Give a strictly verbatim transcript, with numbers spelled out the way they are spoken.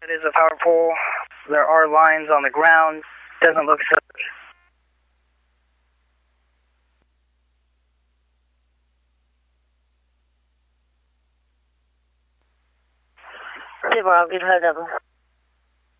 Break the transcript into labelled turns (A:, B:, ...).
A: It is a power pole. There are lines on the ground. Doesn't look so.
B: Zero, I'll get her double.